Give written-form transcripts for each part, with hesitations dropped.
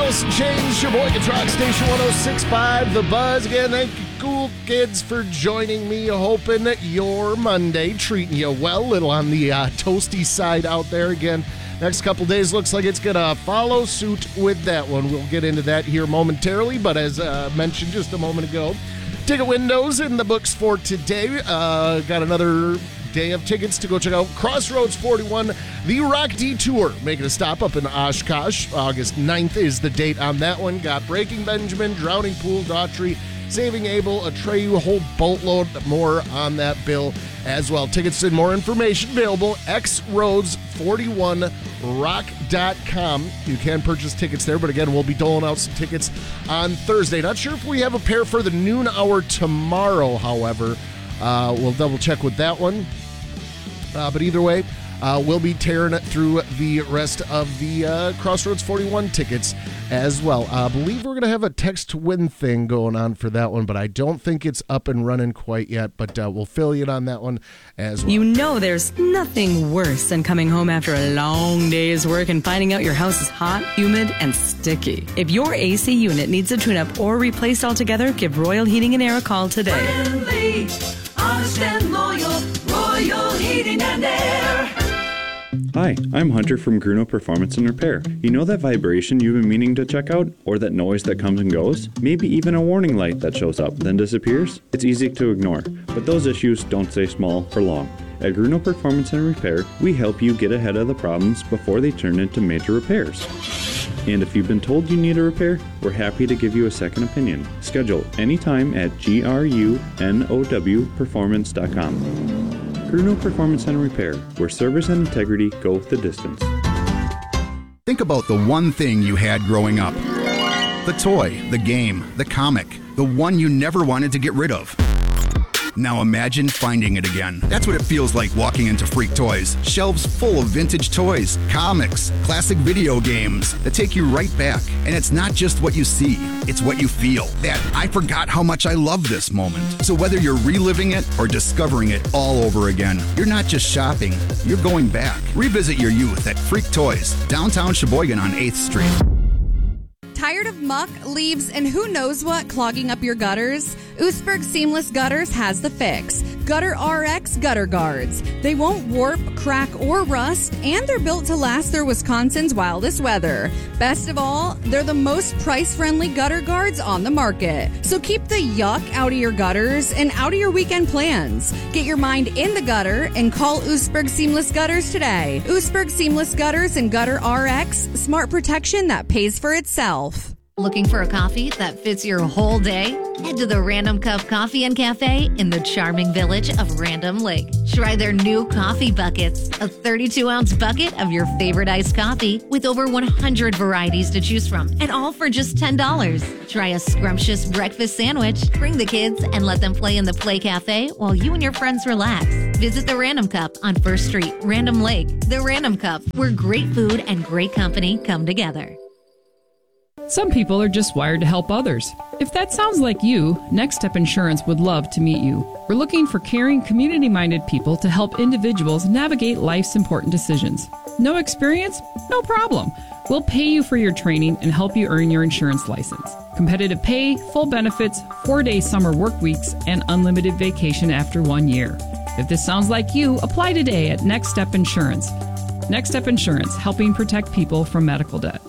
Alice in Chains, your boy gets rock station 106.5 The Buzz. Again, thank you, cool kids, for joining me. Hoping that your Monday treating you well. Little on the toasty side out there. Again, next couple days looks like it's going to follow suit with that one. We'll get into that here momentarily, but as mentioned just a moment ago, ticket windows in the books for today. Got another day of tickets to go check out Crossroads 41, the Rock Detour, making a stop up in Oshkosh. August 9th is the date on that one. Got Breaking Benjamin, Drowning Pool, Daughtry, Saving Abel, Atreyu, a whole boatload more on that bill as well. Tickets and more information available xroads41rock.com. You can purchase tickets there, but again, we'll be doling out some tickets on Thursday. Not sure if we have a pair for the noon hour tomorrow, however. We'll double check with that one. But either way, we'll be tearing it through the rest of the Crossroads 41 tickets as well. I believe we're going to have a text to win thing going on for that one, but I don't think it's up and running quite yet. But we'll fill you in on that one as well. You know there's nothing worse than coming home after a long day's work and finding out your house is hot, humid, and sticky. If your AC unit needs a tune-up or replaced altogether, give Royal Heating and Air a call today. Friendly, honest and loyal, Royal Heating and Air. Hi, I'm Hunter from Gruno Performance and Repair. You know that vibration you've been meaning to check out? Or that noise that comes and goes? Maybe even a warning light that shows up, then disappears? It's easy to ignore, but those issues don't stay small for long. At Gruno Performance and Repair, we help you get ahead of the problems before they turn into major repairs. And if you've been told you need a repair, we're happy to give you a second opinion. Schedule anytime at grunowperformance.com. Gruno Performance and Repair, where service and integrity go the distance. Think about the one thing you had growing up. The toy, the game, the comic, the one you never wanted to get rid of. Now imagine finding it again. That's what it feels like walking into Freak Toys. Shelves full of vintage toys, comics, classic video games that take you right back. And it's not just what you see, it's what you feel. That I forgot how much I love this moment. So whether you're reliving it or discovering it all over again, you're not just shopping, you're going back. Revisit your youth at Freak Toys, downtown Sheboygan on 8th Street. Tired of muck, leaves, and who knows what clogging up your gutters? Oostburg Seamless Gutters has the fix. Gutter RX Gutter Guards. They won't warp, crack, or rust, and they're built to last through Wisconsin's wildest weather. Best of all, they're the most price-friendly gutter guards on the market. So keep the yuck out of your gutters and out of your weekend plans. Get your mind in the gutter and call Oostburg Seamless Gutters today. Oostburg Seamless Gutters and Gutter RX, smart protection that pays for itself. Looking for a coffee that fits your whole day? Head to the Random Cup Coffee and Cafe in the charming village of Random Lake. Try their new coffee buckets, a 32-ounce bucket of your favorite iced coffee with over 100 varieties to choose from, and all for just $10. Try a scrumptious breakfast sandwich, bring the kids, and let them play in the Play Cafe while you and your friends relax. Visit the Random Cup on 1st Street, Random Lake. The Random Cup, where great food and great company come together. Some people are just wired to help others. If that sounds like you, Next Step Insurance would love to meet you. We're looking for caring, community-minded people to help individuals navigate life's important decisions. No experience? No problem. We'll pay you for your training and help you earn your insurance license. Competitive pay, full benefits, 4-day summer work weeks, and unlimited vacation after 1 year. If this sounds like you, apply today at Next Step Insurance. Next Step Insurance, helping protect people from medical debt.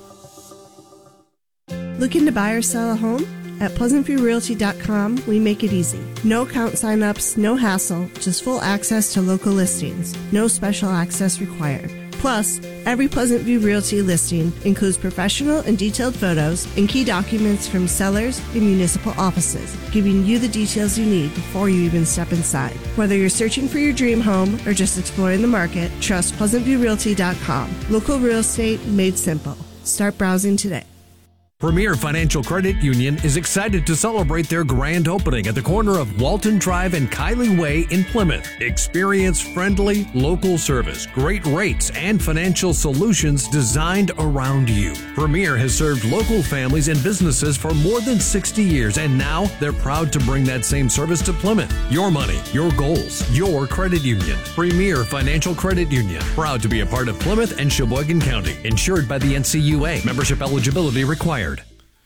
Looking to buy or sell a home? At PleasantViewRealty.com, we make it easy. No account sign-ups, no hassle, just full access to local listings. No special access required. Plus, every Pleasant View Realty listing includes professional and detailed photos and key documents from sellers and municipal offices, giving you the details you need before you even step inside. Whether you're searching for your dream home or just exploring the market, trust PleasantViewRealty.com. Local real estate made simple. Start browsing today. Premier Financial Credit Union is excited to celebrate their grand opening at the corner of Walton Drive and Kylie Way in Plymouth. Experience friendly, local service, great rates, and financial solutions designed around you. Premier has served local families and businesses for more than 60 years, and now they're proud to bring that same service to Plymouth. Your money, your goals, your credit union. Premier Financial Credit Union. Proud to be a part of Plymouth and Sheboygan County. Insured by the NCUA. Membership eligibility required.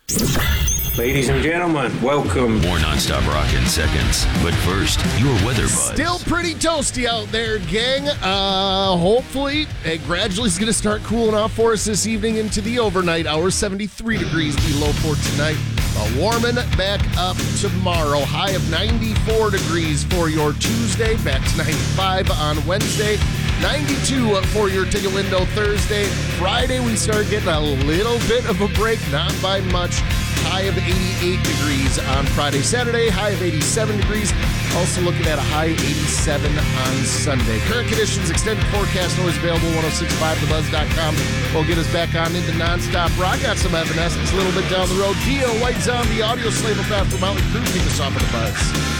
Ladies and gentlemen, welcome. More nonstop rock in seconds. But first, your weather buzz. Still pretty toasty out there, gang. Hopefully, it gradually is going to start cooling off for us this evening into the overnight hours. 73 degrees below for tonight. Warming back up tomorrow. High of 94 degrees for your Tuesday. Back to 95 on Wednesday. 92 for your ticket window Thursday. Friday, we start getting a little bit of a break, not by much. High of 88 degrees on Friday. Saturday, high of 87 degrees. Also looking at a high 87 on Sunday. Current conditions, extended forecast, always available, 1065thebuzz.com. We'll get us back on into nonstop rock. Got some Evanescence a little bit down the road. Dio, White Zombie, Audio Slave of After Mountain Crew. Keep us off of the buzz.